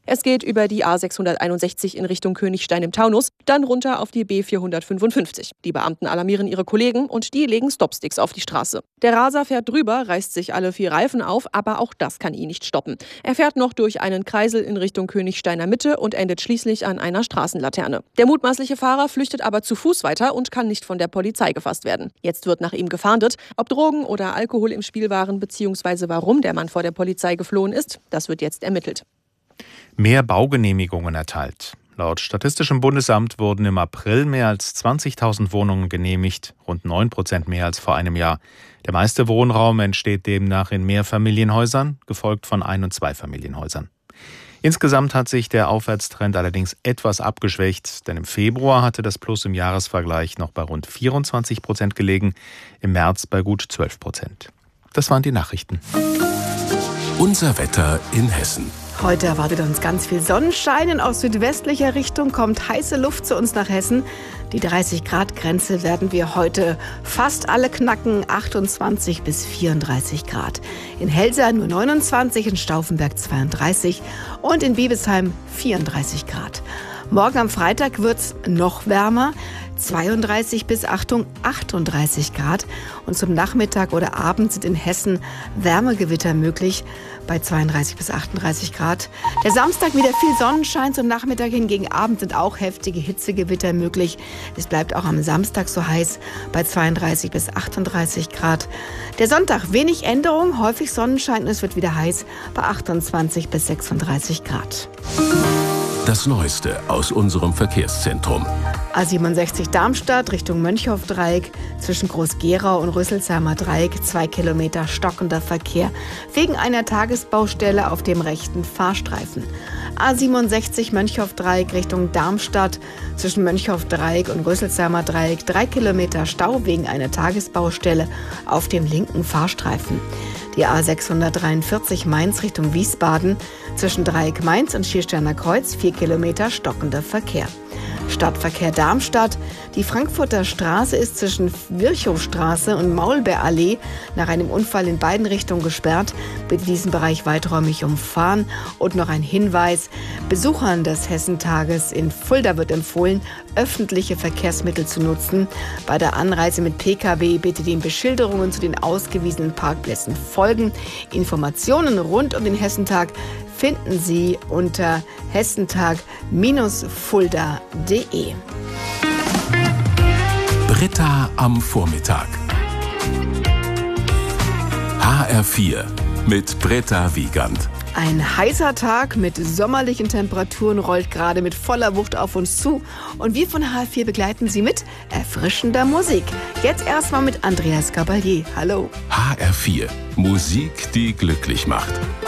Es geht über die A661 in Richtung Königstein im Taunus, dann runter auf die B455. Die Beamten alarmieren ihre Kollegen und die legen Stopsticks auf die Straße. Der Raser fährt drüber, reißt sich alle 4 Reifen auf, aber auch das kann ihn nicht stoppen. Er fährt noch durch einen Kreisel in Richtung Königsteiner Mitte und endet schließlich an einer Straßenlaterne. Der mutmaßliche Fahrer flüchtet aber zu Fuß weiter und kann nicht von der Polizei gefasst werden. Jetzt wird nach ihm gefahndet. Ob Drogen oder Alkohol im Spiel waren bzw. warum der Mann vor der Polizei geflohen ist, das wird jetzt ermittelt. Mehr Baugenehmigungen erteilt. Laut Statistischem Bundesamt wurden im April mehr als 20.000 Wohnungen genehmigt, rund 9% mehr als vor einem Jahr. Der meiste Wohnraum entsteht demnach in Mehrfamilienhäusern, gefolgt von Ein- und Zweifamilienhäusern. Insgesamt hat sich der Aufwärtstrend allerdings etwas abgeschwächt, denn im Februar hatte das Plus im Jahresvergleich noch bei rund 24% gelegen, im März bei gut 12%. Das waren die Nachrichten. Unser Wetter in Hessen. Heute erwartet uns ganz viel Sonnenschein und aus südwestlicher Richtung kommt heiße Luft zu uns nach Hessen. Die 30-Grad-Grenze werden wir heute fast alle knacken, 28 bis 34 Grad. In Helsa nur 29, in Stauffenberg 32 und in Biebesheim 34 Grad. Morgen am Freitag wird's noch wärmer, 32 bis 38 Grad. Und zum Nachmittag oder Abend sind in Hessen Wärmegewitter möglich bei 32 bis 38 Grad. Der Samstag wieder viel Sonnenschein, zum Nachmittag hin gegen Abend sind auch heftige Hitzegewitter möglich. Es bleibt auch am Samstag so heiß bei 32 bis 38 Grad. Der Sonntag wenig Änderung, häufig Sonnenschein und es wird wieder heiß bei 28 bis 36 Grad. Das Neueste aus unserem Verkehrszentrum. A67 Darmstadt Richtung Mönchhoff-Dreieck, zwischen Groß-Gerau und Rüsselsheimer Dreieck 2 Kilometer stockender Verkehr wegen einer Tagesbaustelle auf dem rechten Fahrstreifen. A67 Mönchhoff-Dreieck Richtung Darmstadt, zwischen Mönchhoff-Dreieck und Rüsselsheimer Dreieck 3 Kilometer Stau wegen einer Tagesbaustelle auf dem linken Fahrstreifen. Die A643 Mainz Richtung Wiesbaden, zwischen Dreieck Mainz und Schiersteiner Kreuz 4 Kilometer stockender Verkehr. Stadtverkehr Darmstadt. Die Frankfurter Straße ist zwischen Virchowstraße und Maulbeerallee nach einem Unfall in beiden Richtungen gesperrt. Bitte diesen Bereich weiträumig umfahren. Und noch ein Hinweis: Besuchern des Hessentages in Fulda wird empfohlen, öffentliche Verkehrsmittel zu nutzen. Bei der Anreise mit Pkw bitte den Beschilderungen zu den ausgewiesenen Parkplätzen folgen. Informationen rund um den Hessentag finden Sie unter hessentag-fulda.de. Britta am Vormittag. HR4 mit Britta Wiegand. Ein heißer Tag mit sommerlichen Temperaturen rollt gerade mit voller Wucht auf uns zu. Und wir von HR4 begleiten Sie mit erfrischender Musik. Jetzt erstmal mit Andreas Gabalier. Hallo. HR4. Musik, die glücklich macht.